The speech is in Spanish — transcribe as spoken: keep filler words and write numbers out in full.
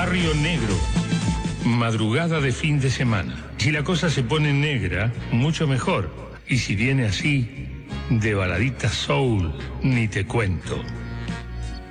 Barrio Negro. Madrugada de fin de semana. Si la cosa se pone negra, mucho mejor. Y si viene así, de baladita soul, ni te cuento.